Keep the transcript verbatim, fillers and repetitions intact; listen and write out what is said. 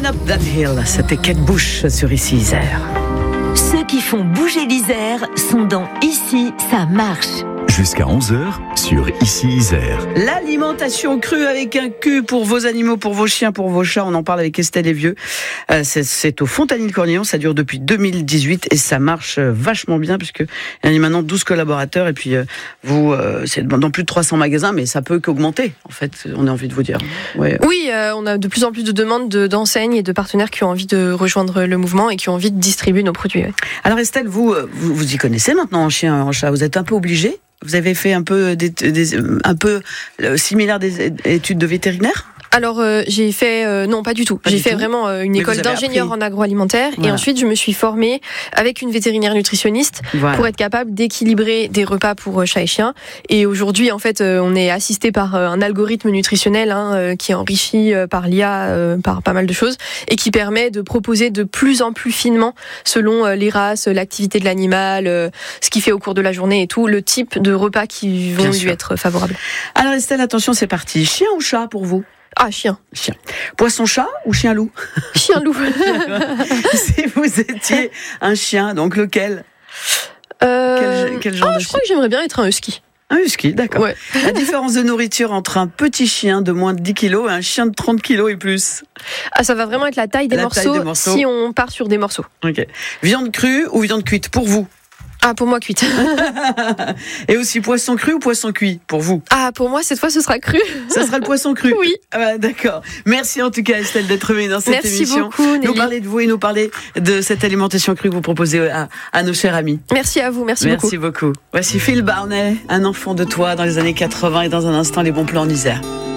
Going Up That Hill, c'était Kate Bush sur Ici Isère. Ceux qui font bouger l'Isère sont dans Ici, ça marche. Jusqu'à onze heures sur Ici Isère. L'alimentation crue avec un Q pour vos animaux, pour vos chiens, pour vos chats. On en parle avec Estelle Lévieux. Euh, c'est, c'est au Fontanil-Cornillon. Ça dure depuis deux mille dix-huit et ça marche vachement bien puisque il y a maintenant douze collaborateurs et puis euh, vous, euh, c'est dans plus de trois cents magasins, mais ça peut qu'augmenter. En fait, on a envie de vous dire. Ouais. Oui, euh, on a de plus en plus de demandes de, d'enseignes et de partenaires qui ont envie de rejoindre le mouvement et qui ont envie de distribuer nos produits. Ouais. Alors Estelle, vous, vous, vous y connaissez maintenant en chien, en chat. Vous êtes un peu obligée. Vous avez fait un peu, des, des, un peu similaire des études de vétérinaire ? Alors euh, j'ai fait euh, non pas du tout. Pas j'ai du fait tout. vraiment euh, une Mais école d'ingénieur appris. en agroalimentaire voilà. Et ensuite je me suis formée avec une vétérinaire nutritionniste voilà. Pour être capable d'équilibrer des repas pour euh, chats et chiens. Et aujourd'hui en fait euh, on est assisté par euh, un algorithme nutritionnel hein, euh, qui est enrichi euh, par l'I A, euh, par pas mal de choses et qui permet de proposer de plus en plus finement selon euh, les races, l'activité de l'animal, euh, ce qu'il fait au cours de la journée et tout, le type de repas qui vont lui être favorables. Alors Estelle, attention, c'est parti. Chien ou chat pour vous ? Ah, chien. Chien. Poisson-chat ou chien-loup ? Chien-loup. Si vous étiez un chien, donc lequel ? euh... Quel, quel genre ah, de je chien ? crois que j'aimerais bien être un husky. Un husky, d'accord. Ouais. La différence de nourriture entre un petit chien de moins de dix kilos et un chien de trente kilos et plus ? Ah, ça va vraiment être la taille des, la morceaux, taille des morceaux si on part sur des morceaux. Ok. Viande crue ou viande cuite pour vous ? Ah, pour moi, cuite. Et aussi poisson cru ou poisson cuit pour vous ? Ah, pour moi, cette fois, ce sera cru. Ça sera le poisson cru ? Oui. Ah bah, d'accord. Merci en tout cas, Estelle, d'être venue dans cette Merci émission. Merci beaucoup, Nelly. Nous parler de vous et nous parler de cette alimentation crue que vous proposez à, à nos chers amis. Merci à vous, merci, merci beaucoup. beaucoup. Voici Phil Barnet, un enfant de toi dans les années quatre-vingts et dans un instant, les bons plans en Isère.